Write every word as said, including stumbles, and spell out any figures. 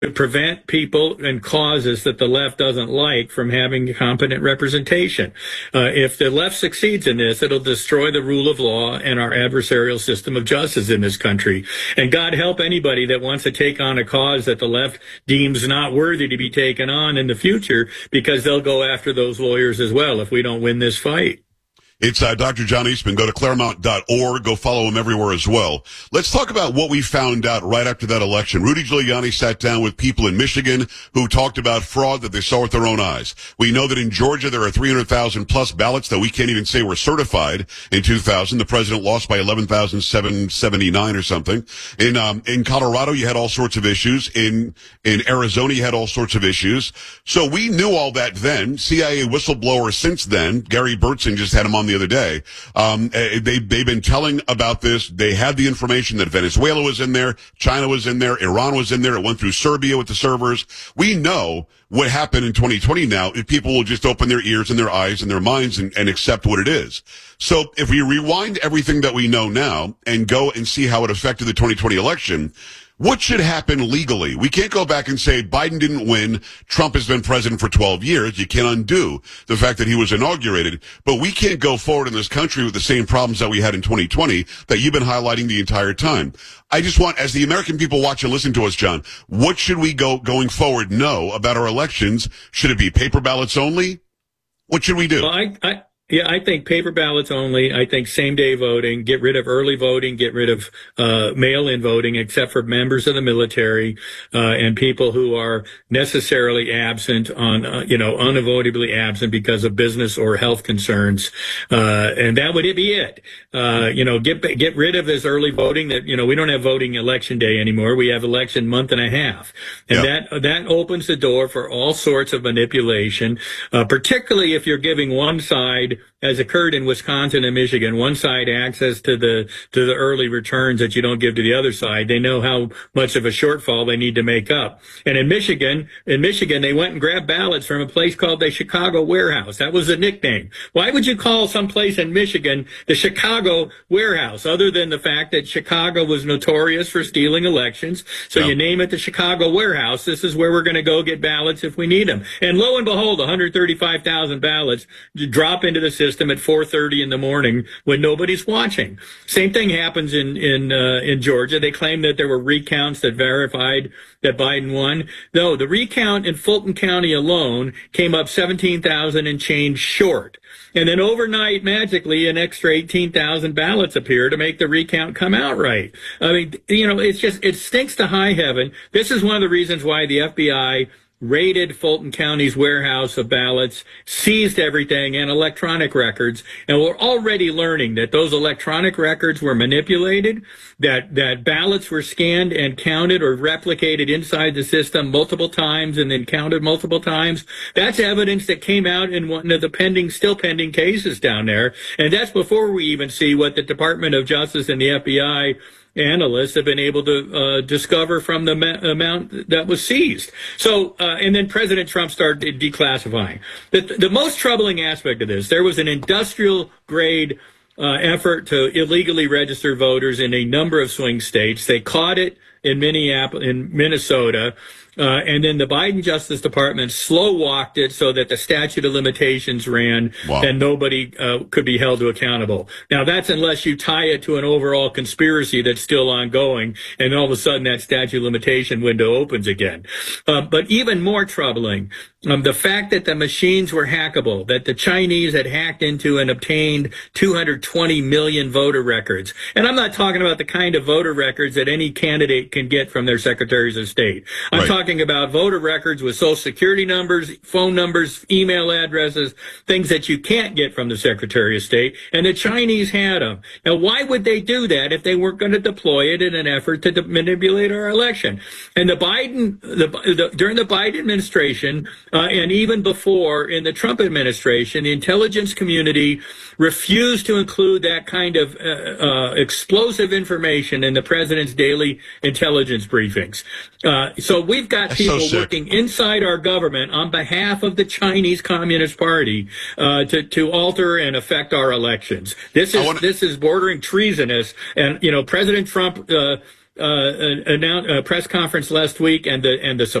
to prevent people and causes that the left doesn't like from having competent representation. Uh, if the left succeeds in this, it'll destroy the rule of law and our adversarial system of justice in this country. And God help anybody that wants to take on a cause that the left deems not worthy to be taken on in the future, because they'll go after those lawyers as well if we don't win this fight. It's uh, Doctor John Eastman. Go to Claremont dot org. Go follow him everywhere as well. Let's talk about what we found out right after that election. Rudy Giuliani sat down with people in Michigan who talked about fraud that they saw with their own eyes. We know that in Georgia there are three hundred thousand plus ballots that we can't even say were certified in two thousand. The president lost by eleven thousand seven hundred seventy-nine or something. In um, in Colorado, you had all sorts of issues. In in Arizona, you had all sorts of issues. So we knew all that then. C I A whistleblower since then, Gary Bertson, just had him on the other day. Um, they, they've been telling about this. They had the information that Venezuela was in there, China was in there, Iran was in there. It went through Serbia with the servers. We know what happened in twenty twenty now if people will just open their ears and their eyes and their minds and, and accept what it is. So if we rewind everything that we know now and go and see how it affected the twenty twenty election, what should happen legally? We can't go back and say Biden didn't win. Trump has been president for twelve years. You can't undo the fact that he was inaugurated. But we can't go forward in this country with the same problems that we had in twenty twenty that you've been highlighting the entire time. I just want, as the American people watch and listen to us, John, what should we go going forward know about our elections? Should it be paper ballots only? What should we do? Well, I, I Yeah, I think paper ballots only. I think same-day voting, get rid of early voting, get rid of uh mail-in voting, except for members of the military uh and people who are necessarily absent on, uh, you know, unavoidably absent because of business or health concerns. Uh And that would be it. Uh You know, get get rid of this early voting that, you know, we don't have voting election day anymore. We have election month and a half. And yep. that that opens the door for all sorts of manipulation, uh particularly if you're giving one side, as occurred in Wisconsin and Michigan, one side access to the to the early returns that you don't give to the other side. They know how much of a shortfall they need to make up. And in Michigan, in Michigan, they went and grabbed ballots from a place called the Chicago Warehouse. That was the nickname. Why would you call some place in Michigan the Chicago Warehouse, other than the fact that Chicago was notorious for stealing elections? So yeah. you name it the Chicago Warehouse. This is where we're going to go get ballots if we need them. And lo and behold, one hundred thirty-five thousand ballots drop into the system at four thirty in the morning when nobody's watching. Same thing happens in in uh, in Georgia. They claim that there were recounts that verified that Biden won. No, the recount in Fulton County alone came up seventeen thousand and change short. And then overnight, magically, an extra eighteen thousand ballots appear to make the recount come out right. I mean, you know, it's just, it stinks to high heaven. This is one of the reasons why the F B I raided Fulton County's warehouse of ballots, seized everything and electronic records, and we're already learning that those electronic records were manipulated, that that ballots were scanned and counted or replicated inside the system multiple times and then counted multiple times. That's evidence that came out in one of the pending, still pending cases down there, and that's before we even see what the Department of Justice and the F B I analysts have been able to uh, discover from the ma- amount that was seized. So, uh, and then President Trump started declassifying. The, the most troubling aspect of this, there was an industrial grade uh, effort to illegally register voters in a number of swing states. They caught it in Minneapolis, in Minnesota. Uh, and then the Biden Justice Department slow walked it so that the statute of limitations ran wow. and nobody uh, could be held to accountable. Now, that's unless you tie it to an overall conspiracy that's still ongoing, and all of a sudden that statute of limitation window opens again. Uh, but even more troubling, um, the fact that the machines were hackable, that the Chinese had hacked into and obtained two hundred twenty million voter records. And I'm not talking about the kind of voter records that any candidate can get from their secretaries of state. I'm right. talking talking about voter records with social security numbers, phone numbers, email addresses, things that you can't get from the Secretary of State, and the Chinese had them. Now, why would they do that if they weren't going to deploy it in an effort to de- manipulate our election? And the Biden, the, the, during the Biden administration, uh, and even before in the Trump administration, the intelligence community refused to include that kind of uh, uh, explosive information in the president's daily intelligence briefings. Uh, so we've got That's people so working inside our government on behalf of the Chinese Communist Party uh, to to alter and affect our elections. This is wanna- this is bordering treasonous, and you know President Trump. Uh, uh, announce a press conference last week, and the and the